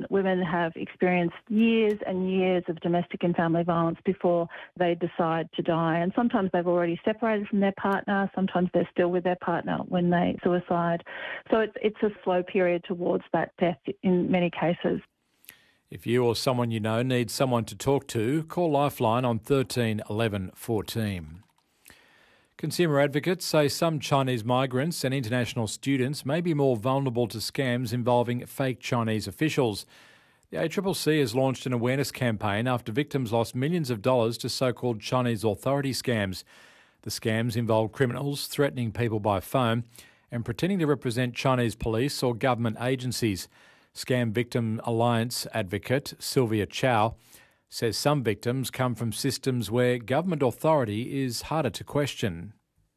often women have experienced years and years of domestic and family violence before they decide to die. And sometimes they've already separated from their partner. Sometimes they're still with their partner when they suicide. So it's a slow period towards that death in many cases. If you or someone you know needs someone to talk to, call Lifeline on 13 11 14. Consumer advocates say some Chinese migrants and international students may be more vulnerable to scams involving fake Chinese officials. The ACCC has launched an awareness campaign after victims lost millions of dollars to so-called Chinese authority scams. The scams involve criminals threatening people by phone and pretending to represent Chinese police or government agencies. Scam Victim Alliance advocate Sylvia Chow says some victims come from systems where government authority is harder to question.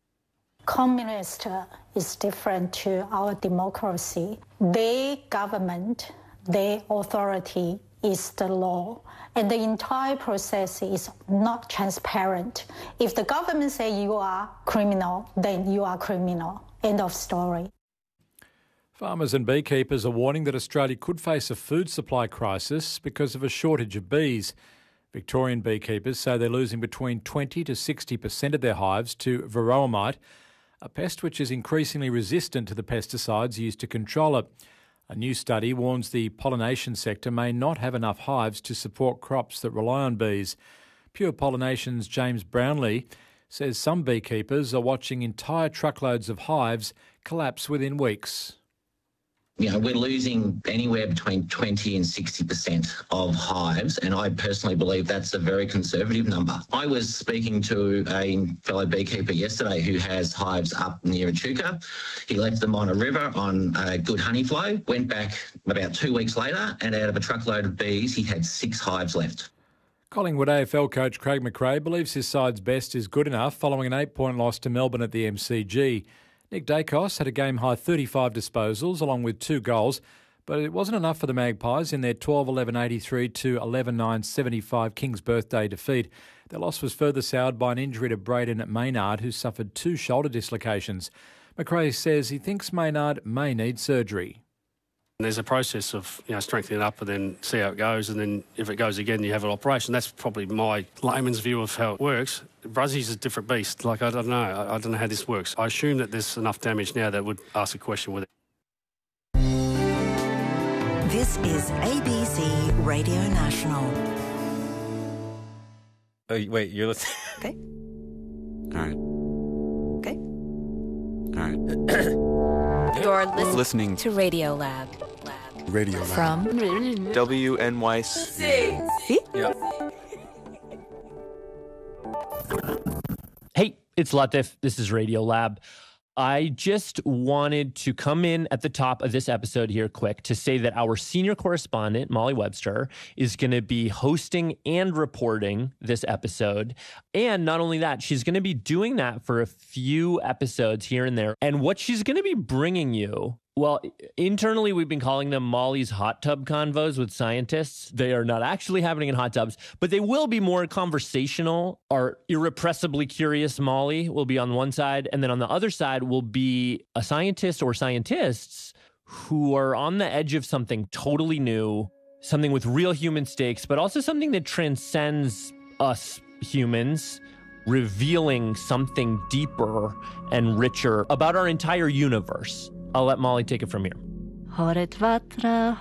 Communist is different to our democracy. Their government, their authority is the law, and the entire process is not transparent. If the government say you are criminal, then you are criminal. End of story. Farmers and beekeepers are warning that Australia could face a food supply crisis because of a shortage of bees. Victorian beekeepers say they're losing between 20 to 60% of their hives to varroa mite, a pest which is increasingly resistant to the pesticides used to control it. A new study warns the pollination sector may not have enough hives to support crops that rely on bees. Pure Pollination's James Brownlee says some beekeepers are watching entire truckloads of hives collapse within weeks. You know, we're losing anywhere between 20 and 60% of hives, and I personally believe that's a very conservative number. I was speaking to a fellow beekeeper yesterday who has hives up near Echuca. He left them on a river on a good honey flow, went back about 2 weeks later, and out of a truckload of bees, he had 6 hives left. Collingwood AFL coach Craig McRae believes his side's best is good enough following an 8-point loss to Melbourne at the MCG. Nick Dacos had a game-high 35 disposals along with 2 goals, but it wasn't enough for the Magpies in their 12-11-83 to 11-9-75 King's Birthday defeat. Their loss was further soured by an injury to Braden Maynard, who suffered 2 shoulder dislocations. McRae says he thinks Maynard may need surgery. There's a process of strengthening it up and then see how it goes, and then if it goes again, you have an operation. That's probably my layman's view of how it works. Brazzy's a different beast. I don't know. I don't know how this works. I assume that there's enough damage now that would ask a question with it. This is ABC Radio National. Oh, wait, you're listening? Okay. All right. Okay. All right. You're listening to Radio Lab. Radio Lab. From WNYC. See? Yeah. Hey, it's Latif. This is Radio Lab. I just wanted to come in at the top of this episode here quick to say that our senior correspondent, Molly Webster, is going to be hosting and reporting this episode. And not only that, she's going to be doing that for a few episodes here and there. And what she's going to be bringing you, well, internally, we've been calling them Molly's hot tub convos with scientists. They are not actually happening in hot tubs, but they will be more conversational. Our irrepressibly curious Molly will be on one side, and then on the other side will be a scientist or scientists who are on the edge of something totally new, something with real human stakes, but also something that transcends us humans, revealing something deeper and richer about our entire universe. I'll let Molly take it from here. Håret vatra,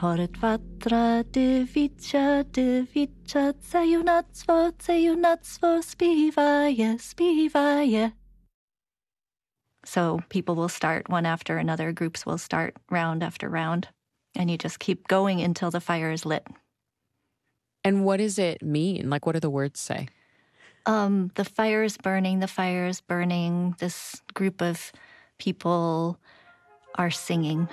dyvitja, säg ju nattsvår, spivaje. So people will start one after another, groups will start round after round, and you just keep going until the fire is lit. And what does it mean? Like, what do the words say? The fire is burning, This group of people are singing.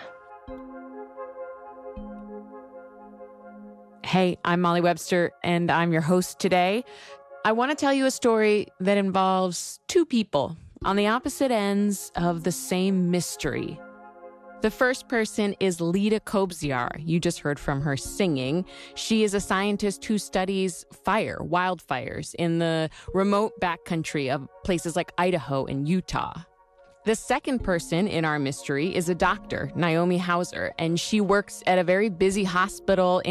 Hey, I'm Molly Webster, and I'm your host today. I want to tell you a story that involves 2 people on the opposite ends of the same mystery. The first person is Lida Kobziar. You just heard from her singing. She is a scientist who studies wildfires, in the remote backcountry of places like Idaho and Utah. The second person in our mystery is a doctor, Naomi Hauser, and she works at a very busy hospital